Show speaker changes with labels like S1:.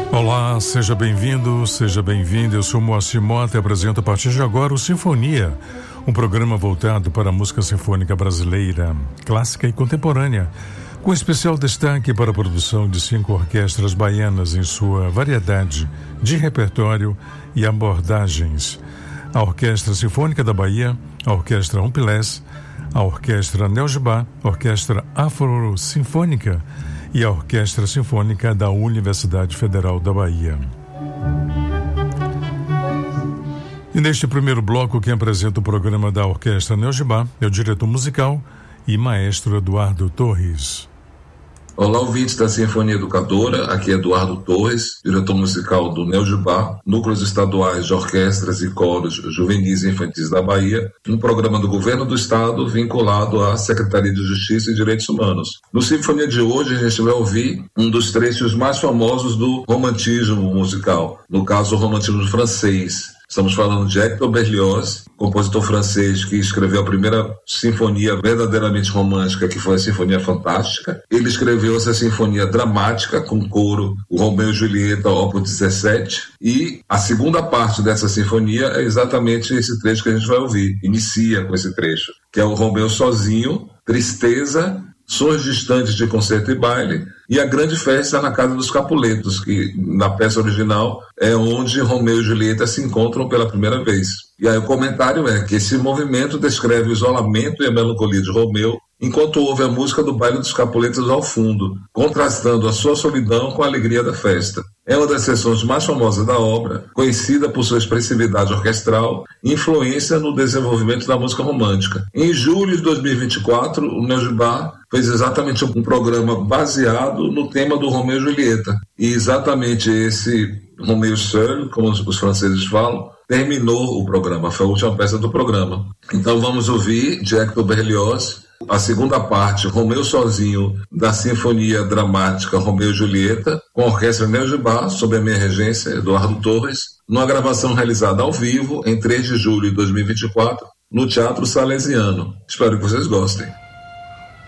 S1: Olá, seja bem-vindo, seja bem-vinda. Eu sou Moacir Mota e apresento a partir de agora o Sinfonia, um programa voltado para a música sinfônica brasileira, clássica e contemporânea, com especial destaque para a produção de 5 orquestras baianas em sua variedade de repertório e abordagens. A Orquestra Sinfônica da Bahia, a Orquestra Rumpilés, a Orquestra Neogibá, a Orquestra Afro-Sinfônica e a Orquestra Sinfônica da Universidade Federal da Bahia. E neste primeiro bloco, quem apresenta o programa da Orquestra Neogibá é o diretor musical e maestro Eduardo Torres.
S2: Olá, ouvintes da Sinfonia Educadora, aqui é Eduardo Torres, diretor musical do Neogibá, Núcleos Estaduais de Orquestras e Coros Juvenis e Infantis da Bahia, um programa do Governo do Estado vinculado à Secretaria de Justiça e Direitos Humanos. No Sinfonia de hoje, a gente vai ouvir um dos trechos mais famosos do romantismo musical, no caso, o romantismo francês. Estamos falando de Hector Berlioz, compositor francês que escreveu a primeira sinfonia verdadeiramente romântica, que foi a Sinfonia Fantástica. Ele escreveu essa sinfonia dramática com coro, o Romeu e Julieta, Opus 17. E a segunda parte dessa sinfonia é exatamente esse trecho que a gente vai ouvir. Inicia com esse trecho, que é o Romeu sozinho, tristeza, sons distantes de concerto e baile, e a grande festa na Casa dos Capuletos, que na peça original é onde Romeu e Julieta se encontram pela primeira vez. E aí o comentário é que esse movimento descreve o isolamento e a melancolia de Romeu, enquanto ouve a música do baile dos Capuletos ao fundo, contrastando a sua solidão com a alegria da festa. É uma das seções mais famosas da obra, conhecida por sua expressividade orquestral e influência no desenvolvimento da música romântica. Em julho de 2024, o Neogibá fez exatamente um programa baseado no tema do Romeu e Julieta. E exatamente esse Romeu seul, como os franceses falam, terminou o programa, foi a última peça do programa. Então vamos ouvir de Hector Berlioz a segunda parte, Romeu sozinho, da Sinfonia Dramática Romeu e Julieta, com a Orquestra Neogibá, sob a minha regência, Eduardo Torres, numa gravação realizada ao vivo em 3 de julho de 2024, no Teatro Salesiano. Espero que vocês gostem.